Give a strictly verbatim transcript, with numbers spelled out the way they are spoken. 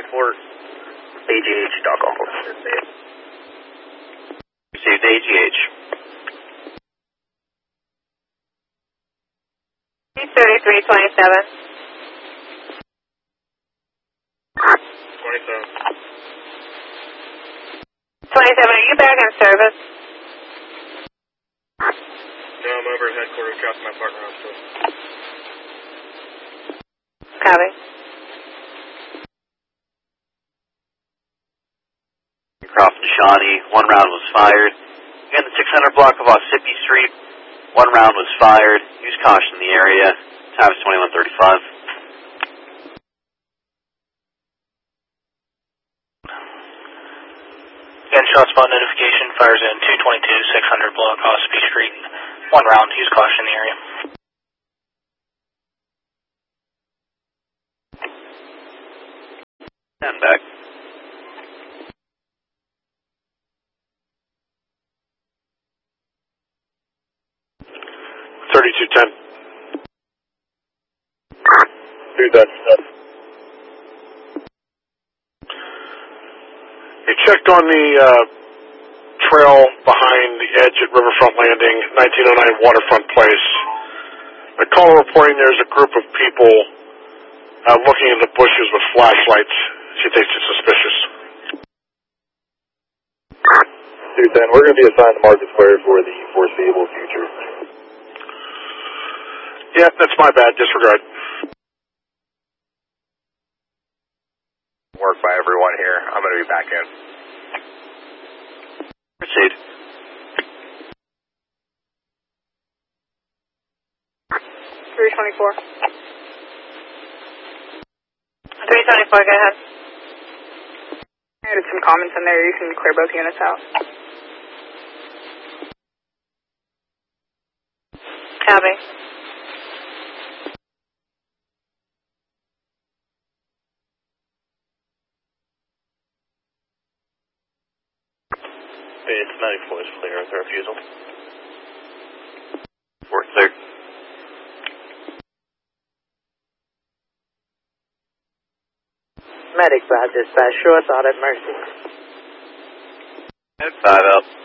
twenty-four. A G H, dock on board. Received A G H. thirty-three twenty-seven. twenty-seven. twenty-seven, are you back in service? No, I'm over at headquarters dropping my partner off still. Copy. Croft and Shawnee, one round was fired. Again, the six hundred block of Ossipee Street, one round was fired. Use caution in the area. Time is twenty-one thirty-five. Again, shot spot notification, fires in two twenty-two, six hundred block, Ossipee Street. One round, use caution in the area. Stand back. thirty-two ten. Do that. You checked on the uh, trail behind the edge at Riverfront Landing, nineteen oh nine Waterfront Place. The caller reporting there's a group of people uh, looking in the bushes with flashlights. She thinks it's suspicious. two ten, we're going to be assigned to Market Square for the foreseeable future. Yeah, that's my bad. Disregard. Work by everyone here. I'm going to be back in. Proceed. three twenty-four. three twenty-four, go ahead. I added some comments in there. You can clear both units out. Copy. It's ninety-four is clear with the refusal. Four clear. Medic five dispatch, short out at Mercy. Five out.